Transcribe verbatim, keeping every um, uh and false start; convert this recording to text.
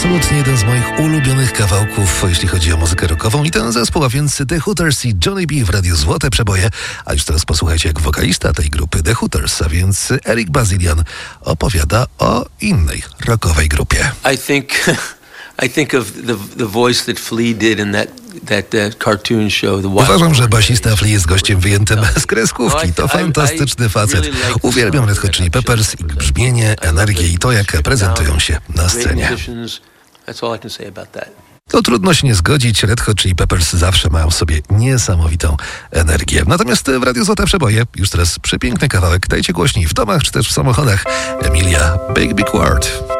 absolutnie jeden z moich ulubionych kawałków, jeśli chodzi o muzykę rockową i ten zespół, a więc The Hooters i Johnny B w Radiu Złote Przeboje. A już teraz posłuchajcie, jak wokalista tej grupy The Hooters, a więc Eric Bazilian, opowiada o innej rockowej grupie. I think I think of the the voice that Flea did in that that uh, cartoon show. The Uważam, że basista Flea jest gościem wyjętym z kreskówki. To fantastyczny facet. Uwielbiam Red Hot Chili Peppers, ich brzmienie, energię i to, jak prezentują się na scenie. To trudno się nie zgodzić. Red Hot Chili Peppers zawsze mają w sobie niesamowitą energię. Natomiast w Radiu Złote Przeboje już teraz przepiękny kawałek. Dajcie głośniej w domach czy też w samochodach. Emilia, Big Big World.